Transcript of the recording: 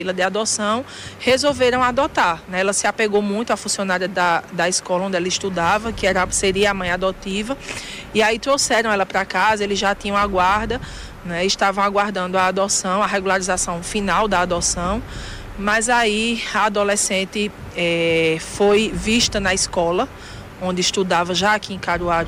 de adoção, resolveram adotar, né? Ela se apegou muito à funcionária da escola onde ela estudava, que seria a mãe adotiva, e aí trouxeram ela para casa. Eles já tinham a guarda, né? Estavam aguardando a adoção, a regularização final da adoção, mas aí a adolescente foi vista na escola onde estudava, já aqui em Caruaru.